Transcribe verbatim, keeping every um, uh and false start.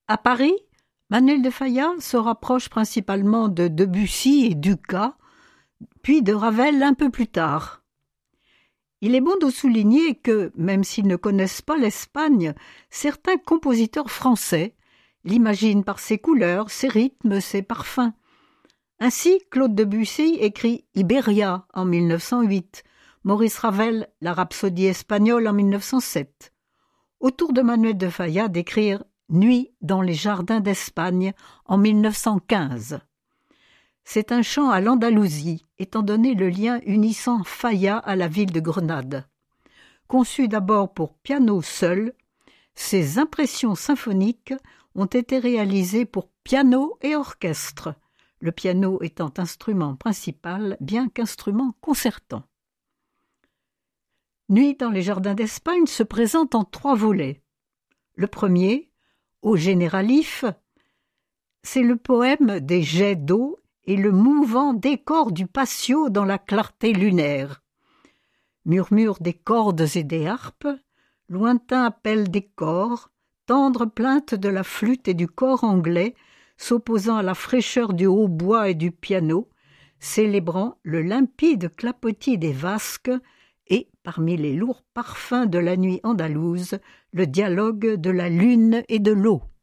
À Paris, Manuel de Falla se rapproche principalement de Debussy et Dukas, puis de Ravel un peu plus tard. Il est bon de souligner que, même s'ils ne connaissent pas l'Espagne, certains compositeurs français l'imaginent par ses couleurs, ses rythmes, ses parfums. Ainsi, Claude Debussy écrit Iberia en mille neuf cent huit, Maurice Ravel la Rhapsodie espagnole en mille neuf cent sept. Au tour de Manuel de Falla d'écrire Nuit dans les jardins d'Espagne en mille neuf cent quinze. C'est un chant à l'Andalousie, étant donné le lien unissant Falla à la ville de Grenade. Conçu d'abord pour piano seul, ses impressions symphoniques ont été réalisées pour piano et orchestre, le piano étant instrument principal bien qu'instrument concertant. Nuit dans les jardins d'Espagne se présente en trois volets. Le premier, Au généralif, c'est le poème des jets d'eau et le mouvant décor du patio dans la clarté lunaire. Murmure des cordes et des harpes, lointain appel des cors, tendre plainte de la flûte et du cor anglais, s'opposant à la fraîcheur du hautbois et du piano, célébrant le limpide clapotis des vasques et, parmi les lourds parfums de la nuit andalouse, le dialogue de la lune et de l'eau.